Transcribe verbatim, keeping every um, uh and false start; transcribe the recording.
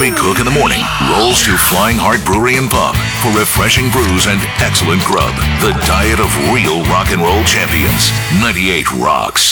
Big Cook in the morning rolls to Flying Heart Brewery and Pub for refreshing brews and excellent grub. The diet of real rock and roll champions. ninety-eight Rocks.